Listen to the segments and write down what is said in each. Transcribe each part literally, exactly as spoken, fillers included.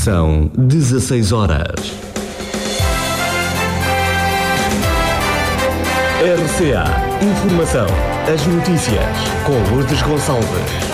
São dezasseis horas. R C A Informação. As notícias com Lourdes Gonçalves.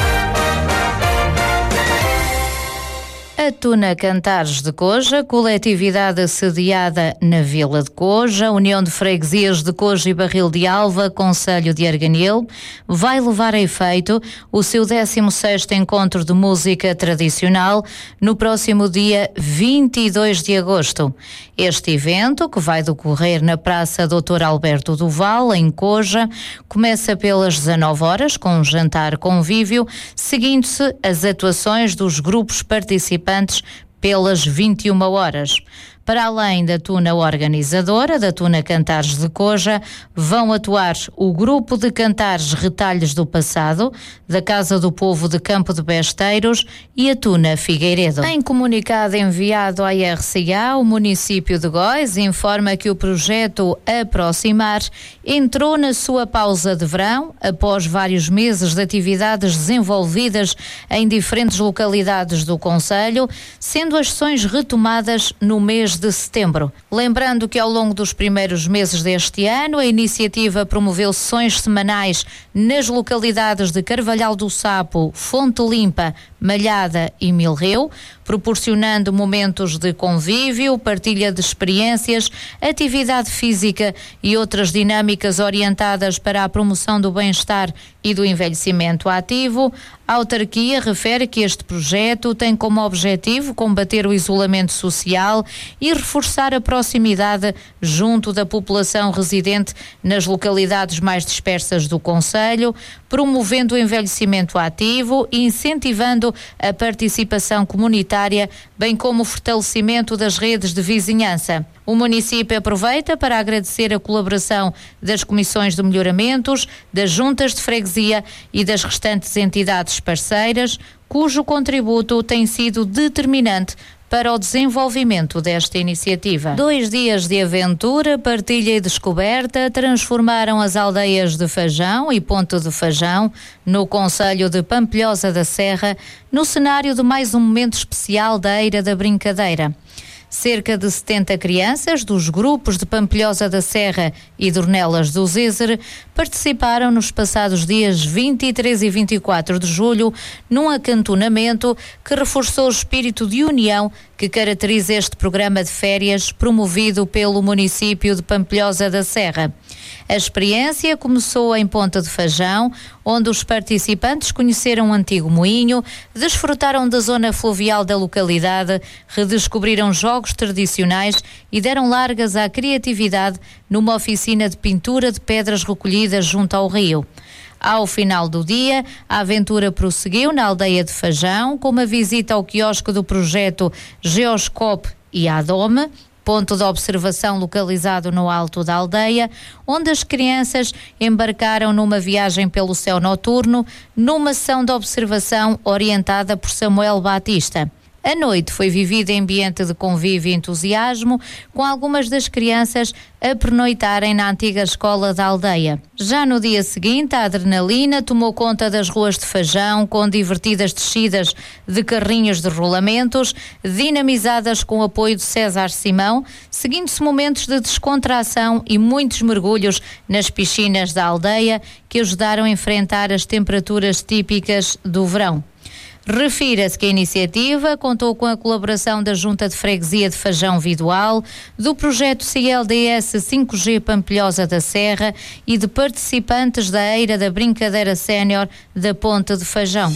A Tuna Cantares de Coja, coletividade sediada na Vila de Coja, União de Freguesias de Coja e Barril de Alva, Concelho de Arganil, vai levar a efeito o seu décimo sexto encontro de música tradicional no próximo dia vinte e dois de agosto. Este evento, que vai decorrer na Praça doutor Alberto Duval, em Coja, começa pelas dezanove horas com um jantar convívio, seguindo-se as atuações dos grupos participantes pelas vinte e uma horas. Para além da tuna organizadora, da Tuna Cantares de Coja, vão atuar o grupo de cantares Retalhos do Passado, da Casa do Povo de Campo de Besteiros e a Tuna Figueiredo. Em comunicado enviado à R C A, o município de Góis informa que o projeto Aproximar entrou na sua pausa de verão, após vários meses de atividades desenvolvidas em diferentes localidades do concelho, sendo as sessões retomadas no mês de setembro. Lembrando que ao longo dos primeiros meses deste ano, a iniciativa promoveu sessões semanais nas localidades de Carvalhal do Sapo, Fonte Limpa, Malhada e Milreu, proporcionando momentos de convívio, partilha de experiências, atividade física e outras dinâmicas orientadas para a promoção do bem-estar e do envelhecimento ativo. A autarquia refere que este projeto tem como objetivo combater o isolamento social e reforçar a proximidade junto da população residente nas localidades mais dispersas do concelho, promovendo o envelhecimento ativo e incentivando a participação comunitária, bem como o fortalecimento das redes de vizinhança. O município aproveita para agradecer a colaboração das comissões de melhoramentos, das juntas de freguesia e das restantes entidades parceiras, cujo contributo tem sido determinante para o desenvolvimento desta iniciativa. Dois dias de aventura, partilha e descoberta transformaram as aldeias de Fajão e Ponte de Fajão, no concelho de Pampilhosa da Serra, no cenário de mais um momento especial da Eira da Brincadeira. Cerca de setenta crianças dos grupos de Pampilhosa da Serra e Dornelas do Zézer participaram nos passados dias vinte e três e vinte e quatro de julho num acantonamento que reforçou o espírito de união que caracteriza este programa de férias promovido pelo município de Pampilhosa da Serra. A experiência começou em Ponta de Fajão, onde os participantes conheceram um antigo moinho, desfrutaram da zona fluvial da localidade, redescobriram jogos tradicionais e deram largas à criatividade numa oficina de pintura de pedras recolhidas junto ao rio. Ao final do dia, a aventura prosseguiu na aldeia de Fajão, com uma visita ao quiosque do projeto Geoscope e Adome, ponto de observação localizado no alto da aldeia, onde as crianças embarcaram numa viagem pelo céu noturno, numa sessão de observação orientada por Samuel Batista. A noite foi vivida em ambiente de convívio e entusiasmo, com algumas das crianças a pernoitarem na antiga escola da aldeia. Já no dia seguinte, a adrenalina tomou conta das ruas de Fajão, com divertidas descidas de carrinhos de rolamentos, dinamizadas com o apoio de César Simão, seguindo-se momentos de descontração e muitos mergulhos nas piscinas da aldeia, que ajudaram a enfrentar as temperaturas típicas do verão. Refira-se que a iniciativa contou com a colaboração da Junta de Freguesia de Fajão Vidual, do projeto C L D S cinco G Pampilhosa da Serra e de participantes da Eira da Brincadeira Sénior da Ponte de Fajão.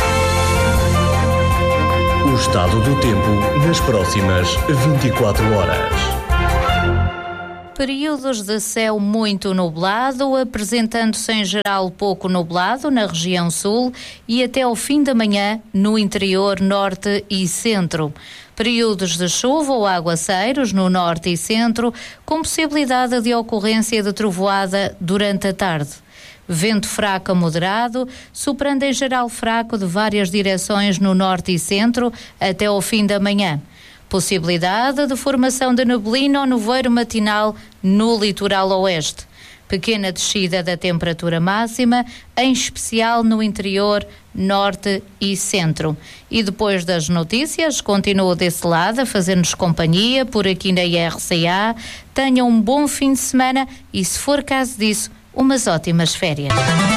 O estado do tempo nas próximas vinte e quatro horas. Períodos de céu muito nublado, apresentando-se em geral pouco nublado na região sul e até ao fim da manhã no interior norte e centro. Períodos de chuva ou aguaceiros no norte e centro, com possibilidade de ocorrência de trovoada durante a tarde. Vento fraco a moderado, soprando em geral fraco de várias direções no norte e centro até ao fim da manhã. Possibilidade de formação de neblina ou nevoeiro matinal no litoral oeste. Pequena descida da temperatura máxima, em especial no interior, norte e centro. E depois das notícias, continuo desse lado a fazer-nos companhia por aqui na R C A. Tenham um bom fim de semana e, se for caso disso, umas ótimas férias.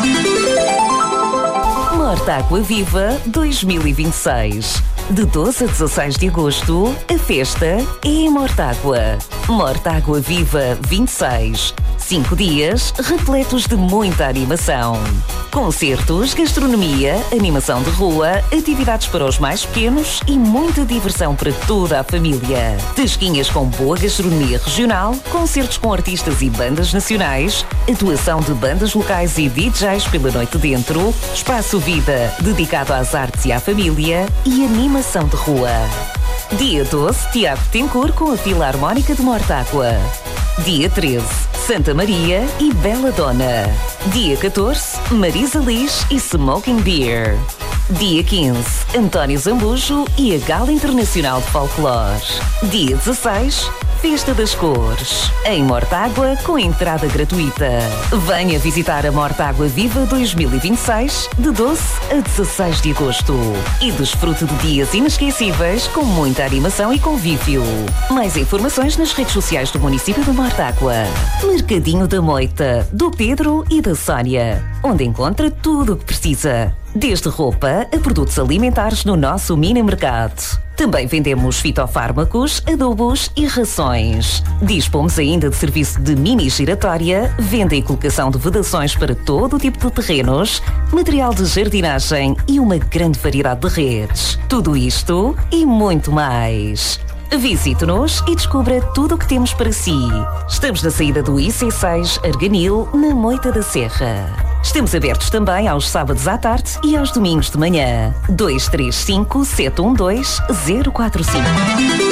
Mortágua Viva dois mil e vinte e seis. De doze a dezasseis de agosto, a festa é em Mortágua. Mortágua Viva vinte e seis. Cinco dias repletos de muita animação. Concertos, gastronomia, animação de rua, atividades para os mais pequenos e muita diversão para toda a família. Tasquinhas com boa gastronomia regional, concertos com artistas e bandas nacionais, atuação de bandas locais e D Js pela noite dentro, espaço vida dedicado às artes e à família e animação de rua. Dia doze, Teatro Tencourt com a Filarmónica de Mortágua. Dia treze, Santa Maria e Bela Dona. Dia catorze, Marisa Liz e Smoking Beer. Dia quinze, António Zambujo e a Gala Internacional de Folclore. Dia dezasseis, Festa das Cores, em Mortágua, com entrada gratuita. Venha visitar a Mortágua Viva dois mil e vinte e seis, de doze a dezasseis de agosto. E desfrute de dias inesquecíveis, com muita animação e convívio. Mais informações nas redes sociais do município de Mortágua. Mercadinho da Moita, do Pedro e da Sónia, onde encontra tudo o que precisa. Desde roupa a produtos alimentares no nosso mini mercado. Também vendemos fitofármacos, adubos e rações. Dispomos ainda de serviço de mini giratória, venda e colocação de vedações para todo o tipo de terrenos, material de jardinagem e uma grande variedade de redes. Tudo isto e muito mais. Visite-nos e descubra tudo o que temos para si. Estamos na saída do I C seis Arganil, na Moita da Serra. Estamos abertos também aos sábados à tarde e aos domingos de manhã. dois três cinco, sete um dois, zero quatro cinco.